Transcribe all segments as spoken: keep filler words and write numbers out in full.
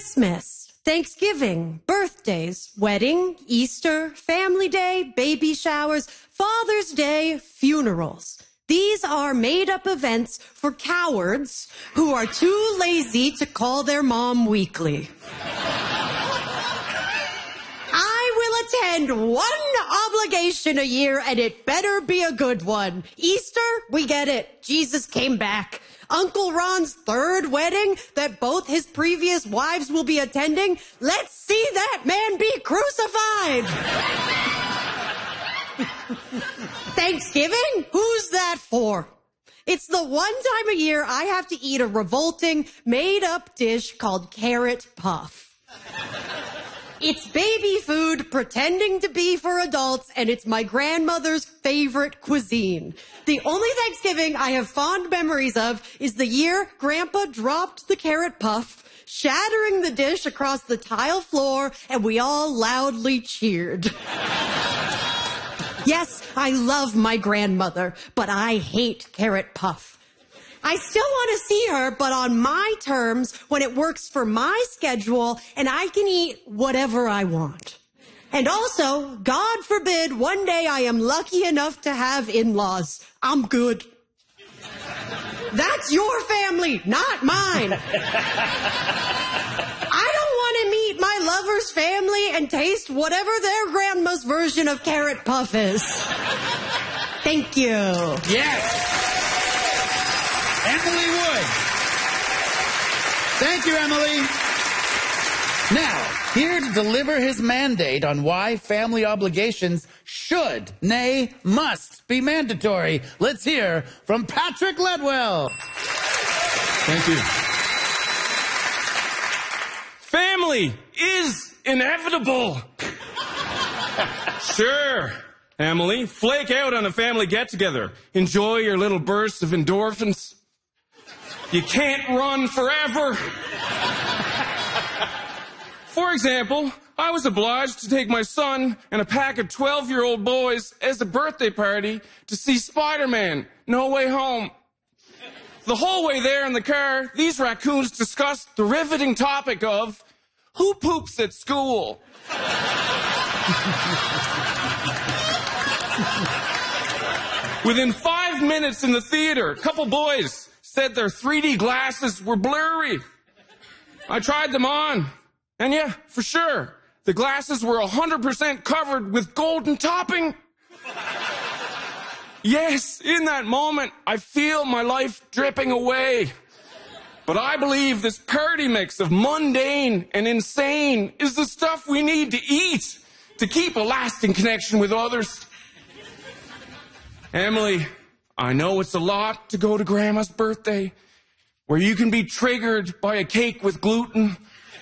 Christmas, Thanksgiving, birthdays, wedding, Easter, family day, baby showers, Father's Day, funerals. These are made-up events for cowards who are too lazy to call their mom weekly. I will attend one obligation a year, and it better be a good one. Easter, we get it. Jesus came back. Uncle Ron's third wedding that both his previous wives will be attending. Let's see that man be crucified. Thanksgiving? Who's that for? It's the one time a year I have to eat a revolting, made-up dish called carrot puff. It's baby food pretending to be for adults, and it's my grandmother's favorite cuisine. The only Thanksgiving I have fond memories of is the year Grandpa dropped the carrot puff, shattering the dish across the tile floor, and we all loudly cheered. Yes, I love my grandmother, but I hate carrot puff. I still want to see her, but on my terms, when it works for my schedule, and I can eat whatever I want. And also, God forbid, one day I am lucky enough to have in-laws. I'm good. That's your family, not mine. I don't want to meet my lover's family and taste whatever their grandma's version of carrot puff is. Thank you. Yes. Emily Wood. Thank you, Emily. Now, here to deliver his mandate on why family obligations should, nay, must be mandatory, let's hear from Patrick Ledwell. Thank you. Family is inevitable. Sure, Emily, flake out on a family get-together. Enjoy your little bursts of endorphins. You can't run forever. For example, I was obliged to take my son and a pack of twelve-year-old boys as a birthday party to see Spider-Man, No Way Home. The whole way there in the car, these raccoons discussed the riveting topic of who poops at school. Within five minutes in the theater, a couple boys said their three D glasses were blurry. I tried them on, and yeah, for sure, the glasses were one hundred percent covered with golden topping. Yes, in that moment, I feel my life dripping away. But I believe this party mix of mundane and insane is the stuff we need to eat to keep a lasting connection with others. Emily, I know it's a lot to go to Grandma's birthday, where you can be triggered by a cake with gluten.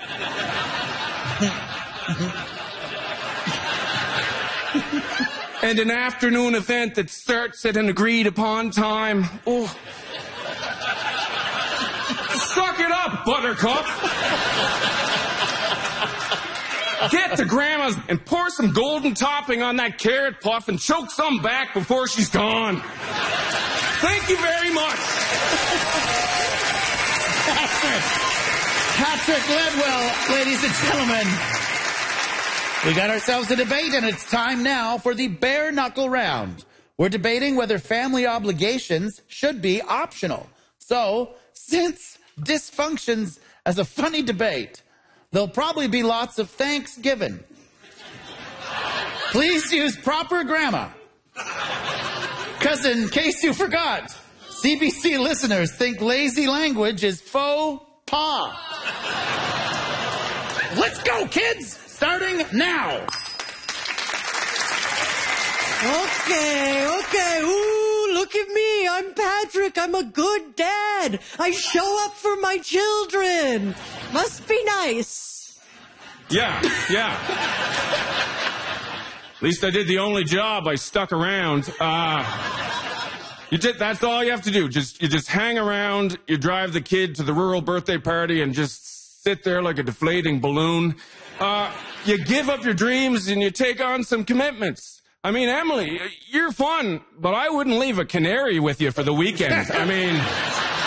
And an afternoon event that starts at an agreed upon time. Oh. Suck it up, Buttercup. Get to Grandma's and pour some golden topping on that carrot puff and choke some back before she's gone. Thank you very much. Patrick. Patrick Ledwell, ladies and gentlemen. We got ourselves a debate, and it's time now for the bare knuckle round. We're debating whether family obligations should be optional. So, since dysfunctions as a funny debate, there'll probably be lots of thanks given. Please use proper grammar. Because in case you forgot, C B C listeners think lazy language is faux pas. Let's go, kids! Starting now. Okay, okay. Ooh, look at me. I'm Patrick. I'm a good dad. I show up for my children. Must be nice. Yeah, yeah. At least I did the only job. I stuck around. Uh, you did, that's all you have to do. Just you just hang around. You drive the kid to the rural birthday party and just sit there like a deflating balloon. Uh, you give up your dreams and you take on some commitments. I mean, Emily, you're fun, but I wouldn't leave a canary with you for the weekend. I mean,